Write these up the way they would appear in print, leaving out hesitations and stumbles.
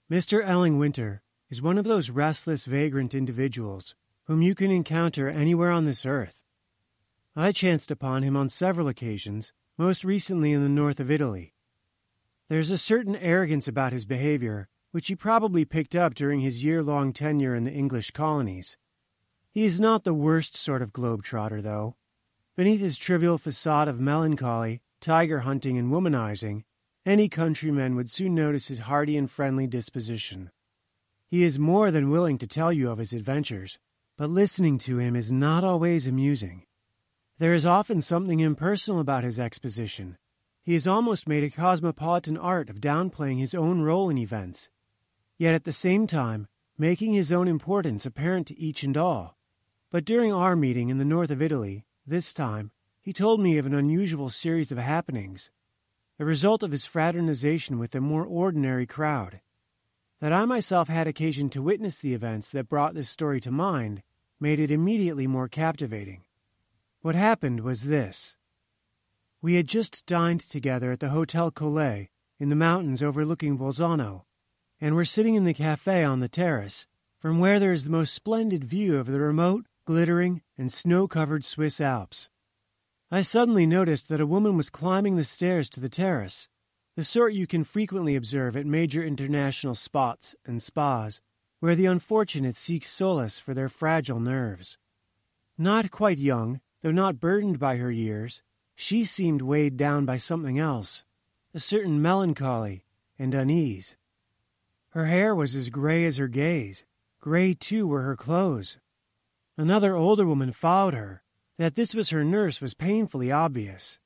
Mr. Ellingwinter is one of those restless, vagrant individuals whom you can encounter anywhere on this earth. I chanced upon him on several occasions, most recently in the north of Italy. There's a certain arrogance about his behavior which he probably picked up during his year-long tenure in the English colonies. He is not the worst sort of globetrotter, though. Beneath his trivial facade of melancholy, tiger hunting, and womanizing, any countryman would soon notice his hearty and friendly disposition. He is more than willing to tell you of his adventures, but listening to him is not always amusing. There is often something impersonal about his exposition. He has almost made a cosmopolitan art of downplaying his own role in events, yet at the same time making his own importance apparent to each and all. But during our meeting in the north of Italy, this time, he told me of an unusual series of happenings, the result of his fraternization with a more ordinary crowd. That I myself had occasion to witness the events that brought this story to mind made it immediately more captivating. What happened was this. We had just dined together at the Hotel Colle in the mountains overlooking Bolzano, and were sitting in the cafe on the terrace, from where there is the most splendid view of the remote, glittering, and snow-covered Swiss Alps. I suddenly noticed that a woman was climbing the stairs to the terrace, the sort you can frequently observe at major international spots and spas, where the unfortunate seek solace for their fragile nerves. Not quite young, though not burdened by her years, she seemed weighed down by something else, a certain melancholy and unease. Her hair was as gray as her gaze. Gray, too, were her clothes. Another older woman followed her. That this was her nurse was painfully obvious.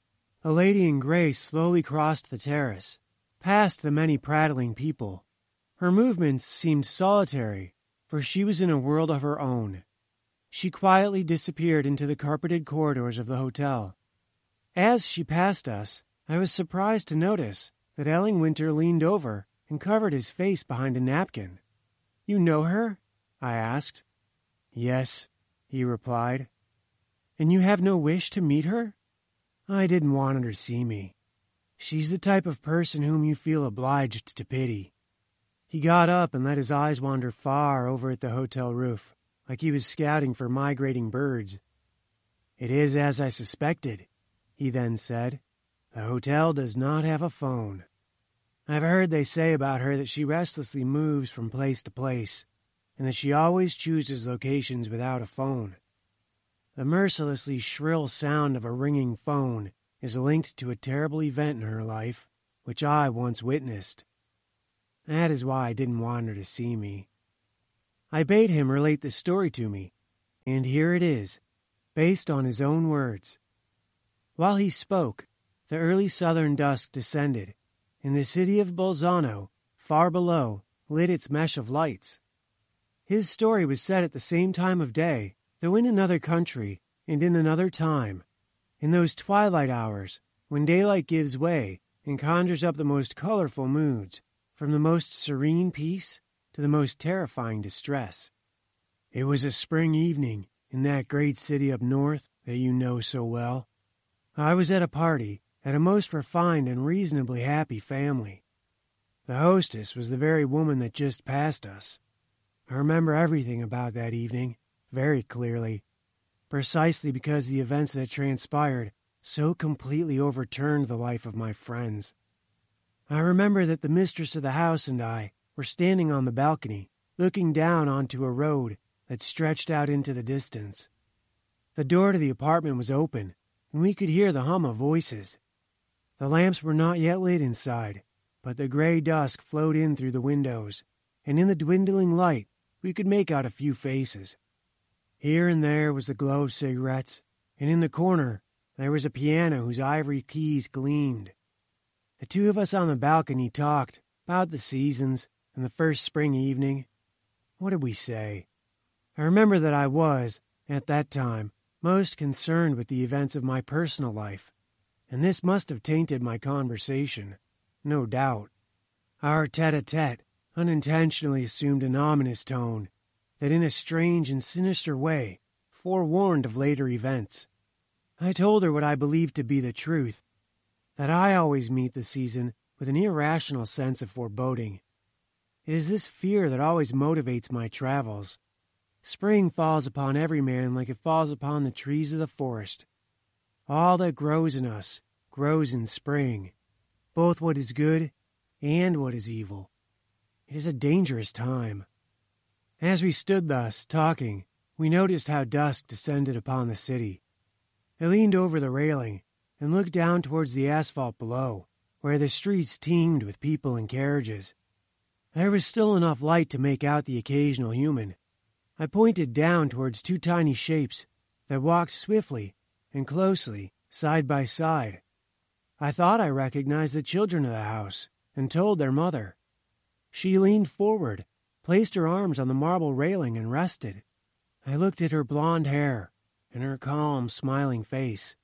A lady in gray slowly crossed the terrace, past the many prattling people. Her movements seemed solitary, for she was in a world of her own. She quietly disappeared into the carpeted corridors of the hotel. As she passed us, I was surprised to notice that Ellingwinter leaned over and covered his face behind a napkin. "You know her?" I asked. "Yes," he replied. "And you have no wish to meet her?" "I didn't want her to see me. She's the type of person whom you feel obliged to pity." He got up and let his eyes wander far over at the hotel roof, like he was scouting for migrating birds. "It is as I suspected," he then said. "The hotel does not have a phone. I've heard they say about her that she restlessly moves from place to place, and that she always chooses locations without a phone. The mercilessly shrill sound of a ringing phone is linked to a terrible event in her life, which I once witnessed. That is why I didn't want her to see me." I bade him relate the story to me, and here it is, based on his own words. While he spoke, the early southern dusk descended, and the city of Bolzano, far below, lit its mesh of lights. His story was set at the same time of day, though in another country and in another time, in those twilight hours when daylight gives way and conjures up the most colorful moods, from the most serene peace to the most terrifying distress. It was a spring evening in that great city up north that you know so well. I was at a party at a most refined and reasonably happy family. The hostess was the very woman that just passed us. I remember everything about that evening very clearly, precisely because the events that transpired so completely overturned the life of my friends. I remember that the mistress of the house and I were standing on the balcony, looking down onto a road that stretched out into the distance. The door to the apartment was open, and we could hear the hum of voices. The lamps were not yet lit inside, but the gray dusk flowed in through the windows, and in the dwindling light we could make out a few faces. Here and there was the glow of cigarettes, and in the corner there was a piano whose ivory keys gleamed. The two of us on the balcony talked about the seasons and the first spring evening. What did we say? I remember that I was, at that time, most concerned with the events of my personal life, and this must have tainted my conversation, no doubt. Our tete-a-tete unintentionally assumed an ominous tone that in a strange and sinister way forewarned of later events. I told her what I believed to be the truth, that I always meet the season with an irrational sense of foreboding. It is this fear that always motivates my travels. Spring falls upon every man like it falls upon the trees of the forest. All that grows in us grows in spring, both what is good and what is evil. It is a dangerous time. As we stood thus, talking, we noticed how dusk descended upon the city. I leaned over the railing and looked down towards the asphalt below, where the streets teemed with people and carriages. There was still enough light to make out the occasional human. I pointed down towards two tiny shapes that walked swiftly and closely, side by side. I thought I recognized the children of the house, and told their mother. She leaned forward, placed her arms on the marble railing, and rested. I looked at her blonde hair and her calm, smiling face.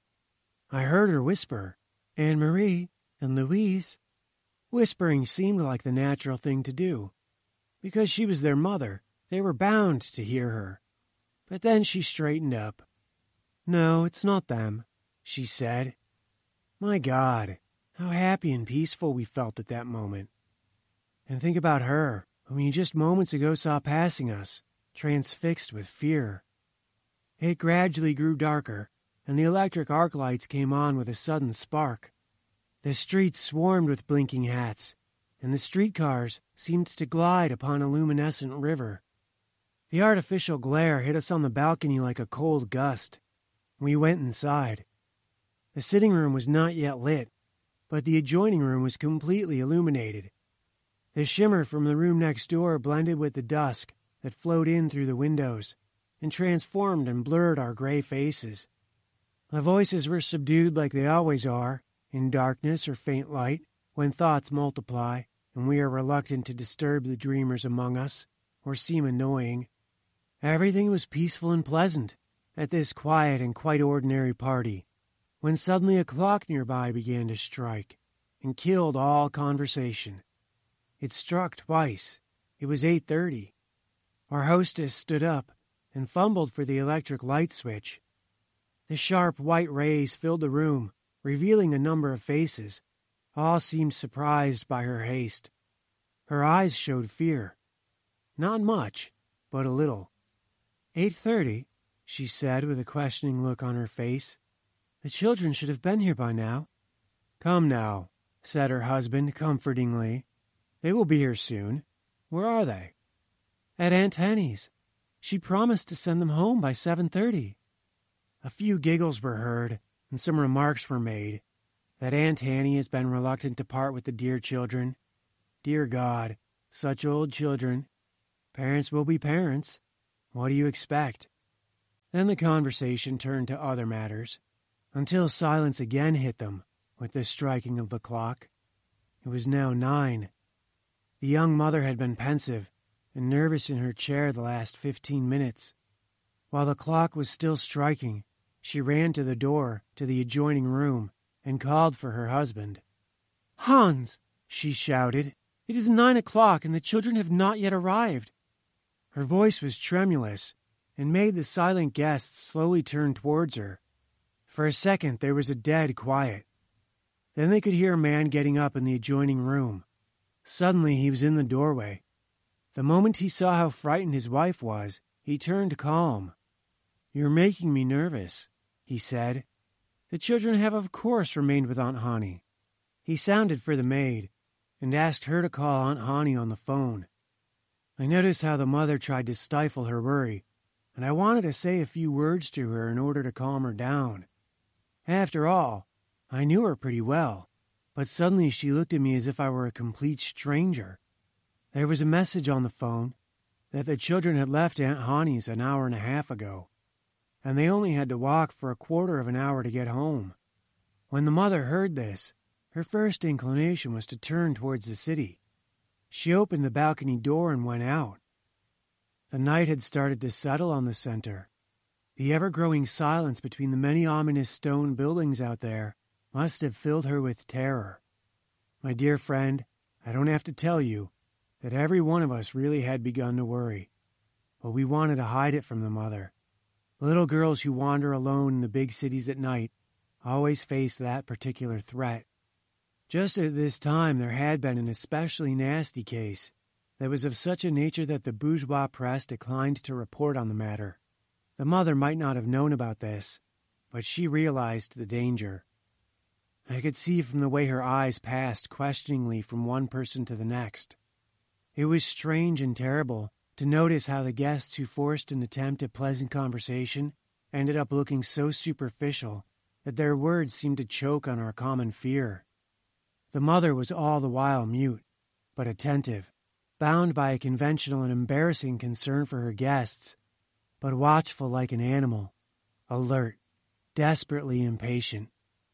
I heard her whisper, "Anne-Marie and Louise." Whispering seemed like the natural thing to do. Because she was their mother, they were bound to hear her. But then she straightened up. "No, it's not them," she said. My God, how happy and peaceful we felt at that moment. And think about her, whom you just moments ago saw passing us, transfixed with fear. It gradually grew darker, and the electric arc lights came on with a sudden spark. The streets swarmed with blinking hats, and the streetcars seemed to glide upon a luminescent river. The artificial glare hit us on the balcony like a cold gust. We went inside. The sitting room was not yet lit, but the adjoining room was completely illuminated. The shimmer from the room next door blended with the dusk that flowed in through the windows and transformed and blurred our gray faces. The voices were subdued like they always are, in darkness or faint light, when thoughts multiply and we are reluctant to disturb the dreamers among us or seem annoying. Everything was peaceful and pleasant at this quiet and quite ordinary party, when suddenly a clock nearby began to strike and killed all conversation. It struck twice. It was 8:30. Our hostess stood up and fumbled for the electric light switch. The sharp white rays filled the room, revealing a number of faces. All seemed surprised by her haste. Her eyes showed fear. Not much, but a little. 8:30, she said with a questioning look on her face. The children should have been here by now. Come now, said her husband comfortingly. They will be here soon. Where are they? At Aunt Henny's. She promised to send them home by 7:30. A few giggles were heard, and some remarks were made. That Aunt Henny has been reluctant to part with the dear children. Dear God, such old children. Parents will be parents. What do you expect? Then the conversation turned to other matters, until silence again hit them with the striking of the clock. It was now 9. The young mother had been pensive and nervous in her chair the last 15 minutes. While the clock was still striking, she ran to the door to the adjoining room and called for her husband. "Hans," she shouted, "it is 9 o'clock and the children have not yet arrived." Her voice was tremulous and made the silent guests slowly turn towards her. For a second there was a dead quiet. Then they could hear a man getting up in the adjoining room. Suddenly he was in the doorway. The moment he saw how frightened his wife was, he turned calm. "You're making me nervous," he said. "The children have of course remained with Aunt Honey." He sounded for the maid and asked her to call Aunt Honey on the phone. I noticed how the mother tried to stifle her worry, and I wanted to say a few words to her in order to calm her down. After all, I knew her pretty well, but suddenly she looked at me as if I were a complete stranger. There was a message on the phone that the children had left Aunt Honey's an hour and a half ago, and they only had to walk for a quarter of an hour to get home. When the mother heard this, her first inclination was to turn towards the city. She opened the balcony door and went out. The night had started to settle on the center. The ever-growing silence between the many ominous stone buildings out there must have filled her with terror. My dear friend, I don't have to tell you that every one of us really had begun to worry, but we wanted to hide it from the mother. Little girls who wander alone in the big cities at night always face that particular threat. Just at this time there had been an especially nasty case that was of such a nature that the bourgeois press declined to report on the matter. The mother might not have known about this, but she realized the danger. I could see from the way her eyes passed questioningly from one person to the next. It was strange and terrible to notice how the guests who forced an attempt at pleasant conversation ended up looking so superficial that their words seemed to choke on our common fear. The mother was all the while mute, but attentive, bound by a conventional and embarrassing concern for her guests, but watchful like an animal, alert, desperately impatient.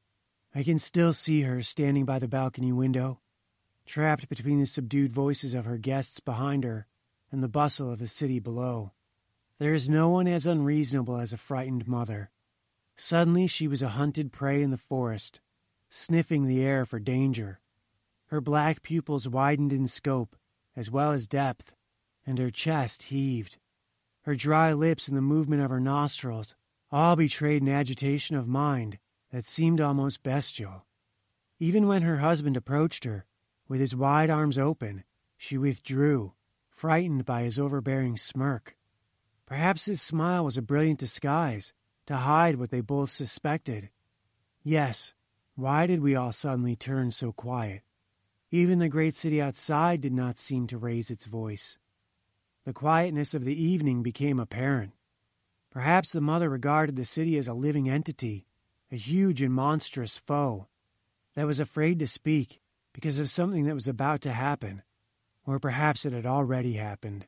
I can still see her standing by the balcony window, trapped between the subdued voices of her guests behind her and the bustle of the city below. There is no one as unreasonable as a frightened mother. Suddenly she was a hunted prey in the forest, sniffing the air for danger. Her black pupils widened in scope, as well as depth, and her chest heaved. Her dry lips and the movement of her nostrils all betrayed an agitation of mind that seemed almost bestial. Even when her husband approached her, with his wide arms open, she withdrew, frightened by his overbearing smirk. Perhaps his smile was a brilliant disguise to hide what they both suspected. Yes, why did we all suddenly turn so quiet? Even the great city outside did not seem to raise its voice. The quietness of the evening became apparent. Perhaps the mother regarded the city as a living entity, a huge and monstrous foe, that was afraid to speak because of something that was about to happen, or perhaps it had already happened.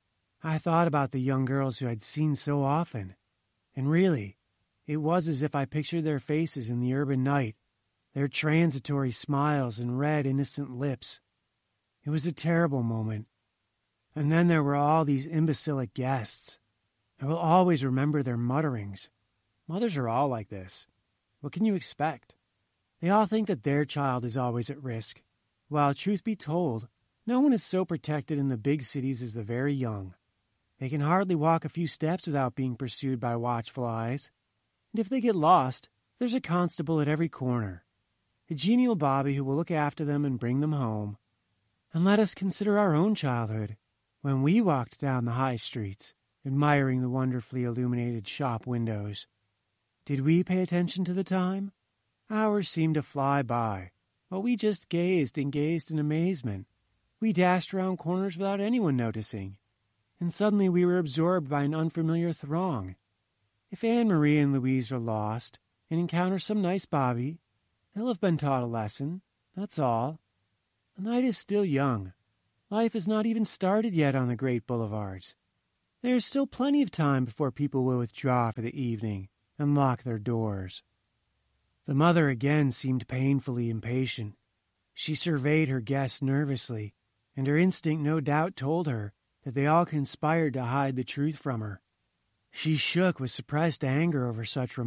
I thought about the young girls who I'd seen so often, and really, it was as if I pictured their faces in the urban night, their transitory smiles and red, innocent lips. It was a terrible moment. And then there were all these imbecilic guests. I will always remember their mutterings. Mothers are all like this. What can you expect? They all think that their child is always at risk, while, truth be told, no one is so protected in the big cities as the very young. They can hardly walk a few steps without being pursued by watchful eyes. And if they get lost, there's a constable at every corner, a genial bobby who will look after them and bring them home. And let us consider our own childhood, when we walked down the high streets, admiring the wonderfully illuminated shop windows. Did we pay attention to the time? Hours seemed to fly by, while we just gazed and gazed in amazement. We dashed around corners without anyone noticing, and suddenly we were absorbed by an unfamiliar throng. If Anne-Marie and Louise are lost and encounter some nice bobby, they'll have been taught a lesson, that's all. The night is still young. Life has not even started yet on the great boulevards. There is still plenty of time before people will withdraw for the evening and lock their doors. The mother again seemed painfully impatient. She surveyed her guests nervously, and her instinct no doubt told her that they all conspired to hide the truth from her. She shook with suppressed anger over such